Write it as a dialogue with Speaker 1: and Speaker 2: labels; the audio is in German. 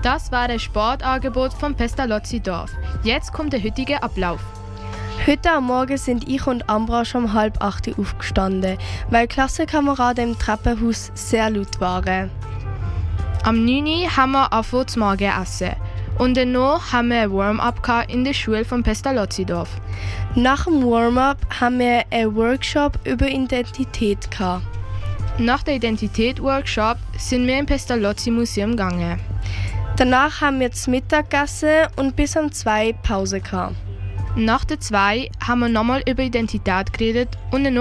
Speaker 1: Das war das Sportangebot vom Pestalozzi-Dorf. Jetzt kommt der heutige Ablauf.
Speaker 2: Heute am Morgen sind ich und Ambra schon um 7:30 aufgestanden, weil Klassenkameraden im Treppenhaus sehr laut waren.
Speaker 1: Am 9 Uhr haben wir angefangen zu Morgen essen. Und danach haben wir ein Warm-up in der Schule vom Pestalozzi-Dorf.
Speaker 2: Nach dem Warm-up haben wir einen Workshop über Identität gehabt.
Speaker 1: Nach dem Identität-Workshop sind wir im Pestalozzi-Museum gegangen.
Speaker 2: Danach haben wir zu Mittag gegessen und bis um 2 Pause gehabt.
Speaker 1: Nach der 2 haben wir nochmal über Identität geredet und danach